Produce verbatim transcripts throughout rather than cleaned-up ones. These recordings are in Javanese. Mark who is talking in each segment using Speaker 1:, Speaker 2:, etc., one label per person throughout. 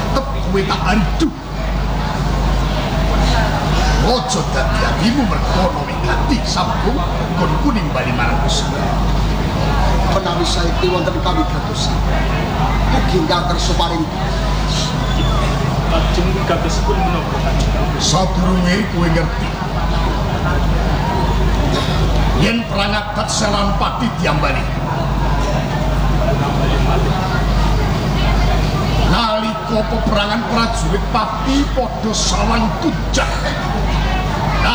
Speaker 1: tetep kowe tak aridu. Ojo dadi abimu merkono wigati sambung kon kuning bali marang Gusti.
Speaker 2: Menawi saiki wonten kawigatosan ugi ingkang kersa paring
Speaker 3: lajeng wigatosipun menapa Kanjeng?
Speaker 1: Sadurunge kowe ngerti yen perang adat Selan Pati diambali nalika peperangan prajurit Pati padha saling tunjah. Nah,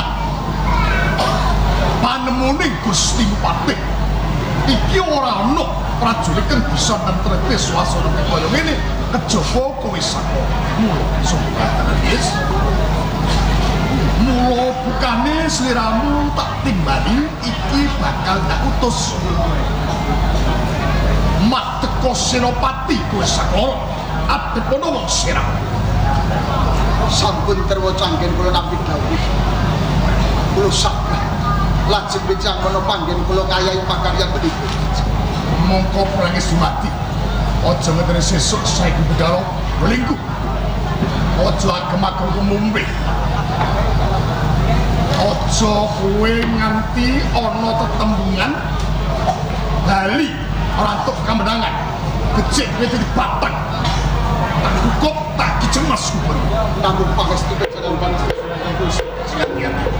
Speaker 1: panemune Gusti Bupati iki ora ana prajurit kang bisa nentrete swasana kaya ngene kejaba kowe saka mula sumpatan wis mula bukane sliramu tak timbali iki bakal tak utus mat teko Senopati kowe sakala adepono wong Serang.
Speaker 2: sampun terwaca anggen kula nampi dawuh kula sabda lajeng becang menawa panggen kula kayai pakaryan menika
Speaker 1: mongko perange dumadi aja ngeteri sesuk saiki bedalo melingkuh aja agem-agem kumumpe aja kowe nganti ana tetembungan bali rantuk kamenangan becik kowe dadi batang tak cukup tak kicemas kubur
Speaker 2: namung pangestu jalan pangestu